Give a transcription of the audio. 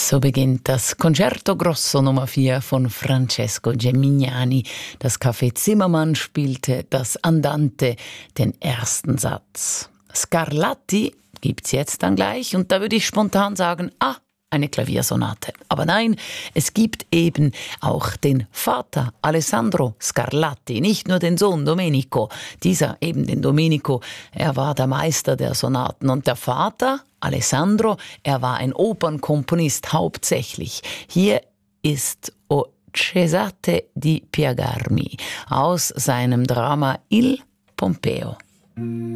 So beginnt das Concerto Grosso Nummer 4 von Francesco Gemignani. Das Café Zimmermann spielte das Andante, den ersten Satz. Scarlatti gibt's jetzt dann gleich und da würde ich spontan sagen, eine Klaviersonate. Aber nein, es gibt eben auch den Vater Alessandro Scarlatti, nicht nur den Sohn Domenico. Dieser eben, den Domenico, er war der Meister der Sonaten. Und der Vater Alessandro, er war ein Opernkomponist hauptsächlich. Hier ist O cessate di piegarmi aus seinem Drama Il Pompeo.